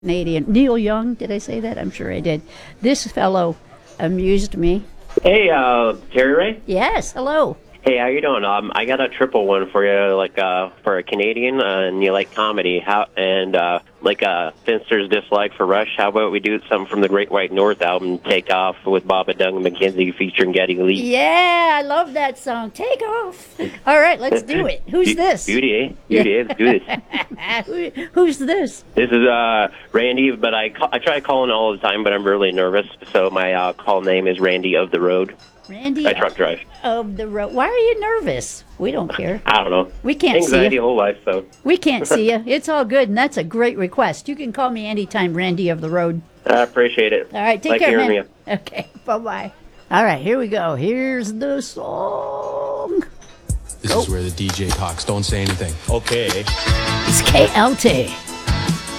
Canadian. Neil Young, did I say that? I'm sure I did. This fellow amused me. Hey, Terry Ray? Yes, hello. Hey, how you doing? I got a triple one for you, for a Canadian, and you like comedy. Finster's dislike for Rush. How about we do something from the Great White North album, Take Off, with Bob and Doug McKenzie featuring Geddy Lee? Yeah, I love that song. Take off. All right, let's do it. Who's this? Beauty, eh? Beauty, let's do this. Who's this? This is Randy, but I try calling all the time, but I'm really nervous, so my call name is Randy of the Road. Randy I truck drive. of the Road. Why are you nervous? We don't care. I don't know. We can't Anxiety see you. whole life, so. We can't see you. It's all good, and that's a great request. You can call me anytime, Randy of the Road. I appreciate it. All right, take like care, hearing man. You. Okay, bye-bye. All right, here we go. Here's the song. This is where the DJ talks. Don't say anything. Okay. It's KLT.